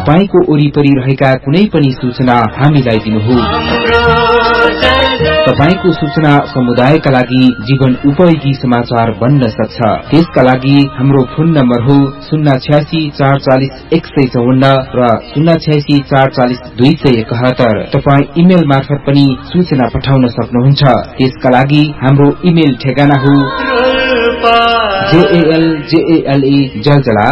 तपाईको वरिपरि रहेका कुनै पनि सूचना हामीलाई दिनुहोस्। तपाईको सूचना समुदायका लागि जीवन उपयोगी समाचार बन्न सक्छ। त्यसका लागि हाम्रो फोन नम्बर हो 086440154 र 086440271। तपाईँ इमेल मार्फत पनि सूचना पठाउन सक्नुहुन्छ। त्यसका लागि हाम्रो इमेल ठेगाना हो JALJALE